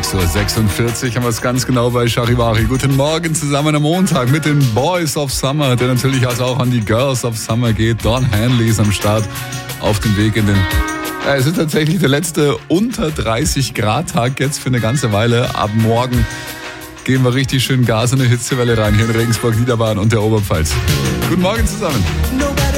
6:46 Uhr haben wir es ganz genau bei Charivari. Guten Morgen zusammen am Montag mit den Boys of Summer, der natürlich also auch an die Girls of Summer geht. Dawn Hanley ist am Start auf dem Weg in den... es ist tatsächlich der letzte unter 30 Grad Tag jetzt für eine ganze Weile. Ab morgen geben wir richtig schön Gas in eine Hitzewelle rein hier in Regensburg, Niederbayern und der Oberpfalz. Guten Morgen zusammen.